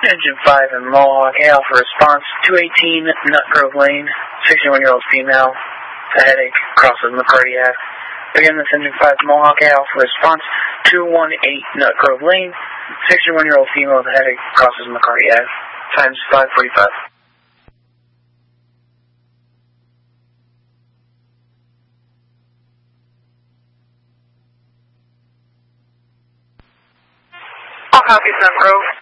Engine 5 in Mohawk, Alpha response 218 Nut Grove Lane, 61-year-old female, a headache, crosses McCarty Ave. Again, this Engine 5 Mohawk, Alpha response 218 Nut Grove Lane, 61-year-old female with a headache, crosses McCarty Ave. Times 5:45. All copy, Sun Grove.